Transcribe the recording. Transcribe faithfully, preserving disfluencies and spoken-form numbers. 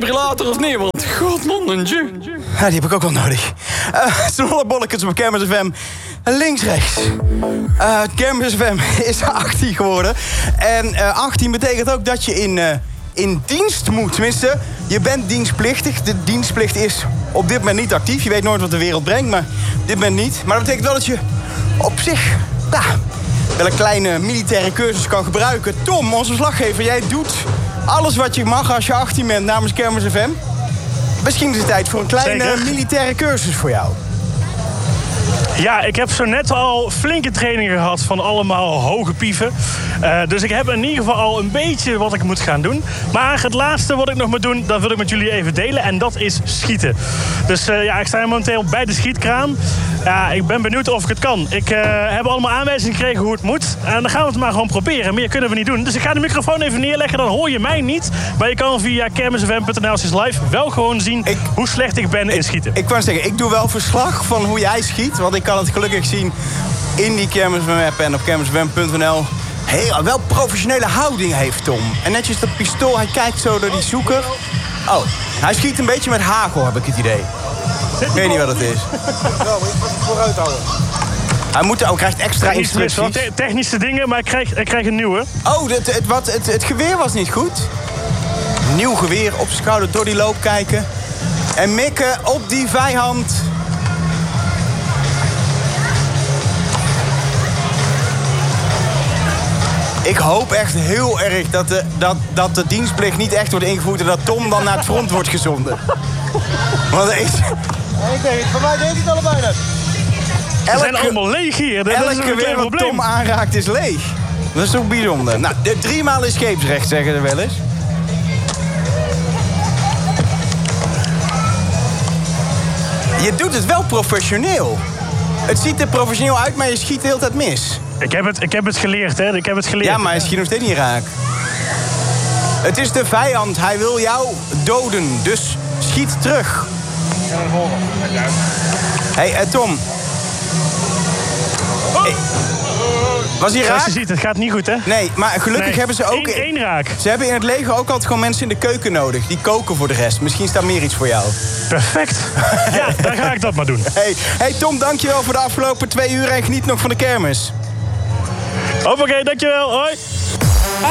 defibrillator of niet? Want god man, een ju. Ja, die heb ik ook wel nodig. Uh, Snollebolletjes op Kermis F M. Links-rechts. Uh, Kermis F M is achttien geworden. En uh, achttien betekent ook dat je in, uh, in dienst moet. Tenminste, je bent dienstplichtig. De dienstplicht is op dit moment niet actief. Je weet nooit wat de wereld brengt, maar op dit moment niet. Maar dat betekent wel dat je op zich... Nou, wel een kleine militaire cursus kan gebruiken. Tom, onze verslaggever, jij doet alles wat je mag als je achttien bent namens Kermis F M. Misschien is het tijd voor een kleine Zeker. militaire cursus voor jou. Ja, ik heb zo net al flinke trainingen gehad van allemaal hoge pieven. Uh, dus ik heb in ieder geval al een beetje wat ik moet gaan doen. Maar het laatste wat ik nog moet doen, dat wil ik met jullie even delen. En dat is schieten. Dus uh, ja, ik sta momenteel bij de schietkraan. Ja, ik ben benieuwd of ik het kan. Ik uh, heb allemaal aanwijzingen gekregen hoe het moet. En dan gaan we het maar gewoon proberen. Meer kunnen we niet doen. Dus ik ga de microfoon even neerleggen. Dan hoor je mij niet. Maar je kan via kermisfm punt n l slash live wel gewoon zien ik, hoe slecht ik ben ik, in schieten. Ik wou zeggen, ik doe wel verslag van hoe jij schiet. Want ik kan het gelukkig zien in die Kermis F M app en op kermisfm punt n l. Heel, wel professionele houding heeft Tom. En netjes dat pistool, hij kijkt zo door die zoeker. Oh, hij schiet een beetje met hagel, heb ik het idee. Ik weet niet wat het is. Ja, maar ik moet het vooruit houden. Hij moet, oh, krijgt extra instructies. Wel te- technische dingen, maar ik krijg, ik krijg een nieuwe. Oh, het, het, wat, het, het geweer was niet goed. Nieuw geweer, op zijn schouder door die loop kijken. En mikken op die vijand. Ik hoop echt heel erg dat de, dat, dat de dienstplicht niet echt wordt ingevoerd... en dat Tom dan naar het front wordt gezonden. Want er is... Ik denk het, voor mij deed het allebei net. Ze zijn allemaal leeg hier. Dat elke is een weer wat probleem. Tom aanraakt is leeg. Dat is toch bijzonder. Nou, de driemaal is scheepsrecht, zeggen ze wel eens. Je doet het wel professioneel. Het ziet er professioneel uit, maar je schiet de hele tijd mis. Ik heb het, ik heb het geleerd, hè. Ik heb het geleerd. Ja, maar je schiet nog steeds niet raak. Het is de vijand. Hij wil jou doden. Dus schiet terug. Hé, hey, uh, Tom. Hey. Was hij raak? Zoals je ziet, het gaat niet goed, hè? Nee, maar gelukkig Nee, hebben ze ook... één, één raak. Ze hebben in het leger ook altijd gewoon mensen in de keuken nodig. Die koken voor de rest. Misschien staat meer iets voor jou. Perfect. Ja, dan ga ik dat maar doen. Hey, hey Tom, dankjewel voor de afgelopen twee uur en geniet nog van de kermis. Hoppakee, dankjewel. Hoi.